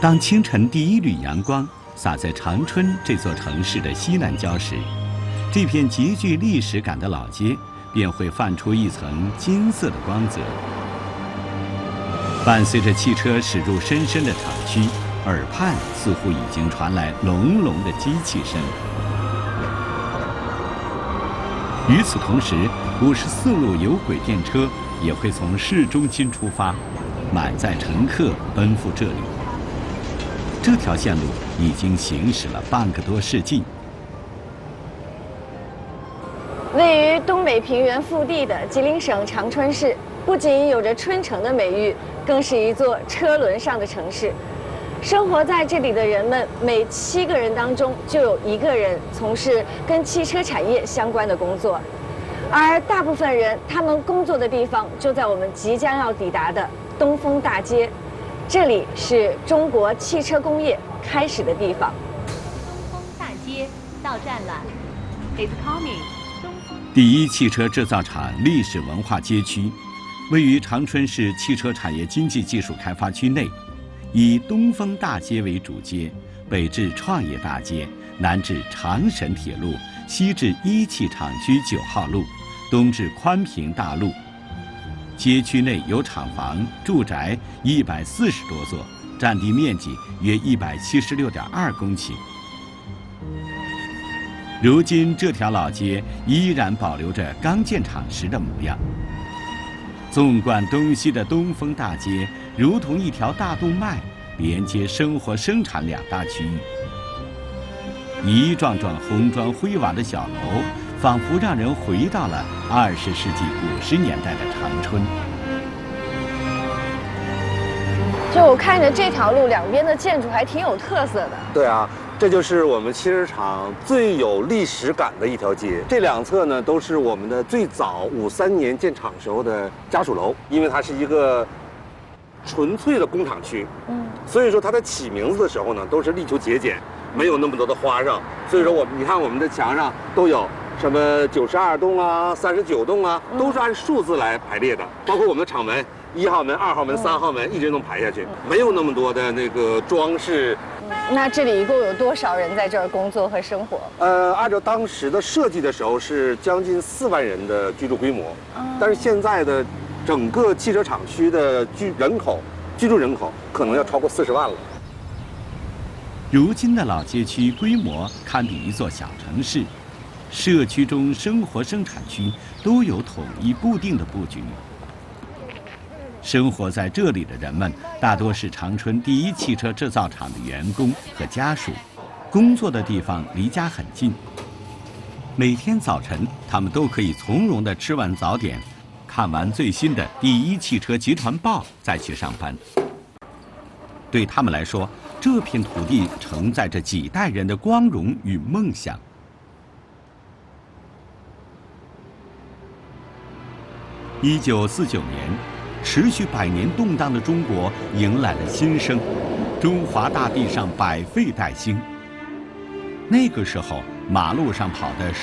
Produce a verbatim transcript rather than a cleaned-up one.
当清晨第一缕阳光洒在长春这座城市的西南郊时，这片极具历史感的老街便会泛出一层金色的光泽。伴随着汽车驶入深深的厂区，耳畔似乎已经传来隆隆的机器声。与此同时，五十四路有轨电车也会从市中心出发，满载乘客奔赴这里。这条线路已经行驶了半个多世纪。 位于东北平原腹地的吉林省长春市，不仅有着春城的美誉，更是一座车轮上的城市。生活在这里的人们，每七个人当中就有一个人从事跟汽车产业相关的工作，而大部分人他们工作的地方就在我们即将要抵达的东风大街。这里是中国汽车工业开始的地方。 东风大街到站了 ，It's coming。 第一汽车制造厂历史文化街区，位于长春市汽车产业经济技术开发区内，以东风大街为主街，北至创业大街，南至长沈铁路，西至一汽厂区九号路，东至宽平大路。街区内有厂房、住宅一百四十多座，占地面积约一百七十六点二公顷。如今这条老街依然保留着刚建厂时的模样。纵贯东西的东风大街，如同一条大动脉，连接生活生产两大区域。一幢幢红砖灰瓦的小楼，仿佛让人回到了二十世纪五十年代的长春。 就我看着这条路两边的建筑还挺有特色的。 对啊，这就是我们汽车厂最有历史感的一条街。这两侧呢都是我们的最早五三年建厂时候的家属楼，因为它是一个纯粹的工厂区，嗯，所以说它在起名字的时候呢都是力求节俭，没有那么多的花哨。所以说我们你看我们的墙上都有什么九十二栋啊、三十九栋啊，都是按数字来排列的，包括我们的厂门。一号门、二号门、三号门一直能排下去，没有那么多的那个装饰。 那这里一共有多少人在这儿工作和生活？ 呃，按照当时的设计的时候是将近四万人的居住规模，但是现在的整个汽车厂区的居人口、居住人口可能要超过四十万了。 如今的老街区规模堪比一座小城市，社区中生活生产区都有统一固定的布局。生活在这里的人们大多是长春第一汽车制造厂的员工和家属，工作的地方离家很近。每天早晨，他们都可以从容地吃完早点，看完最新的第一汽车集团报，再去上班。对他们来说，这片土地承载着几代人的光荣与梦想。一九四九年。持续百年动荡的中国迎来了新生，中华大地上百废待兴。那个时候，马路上跑的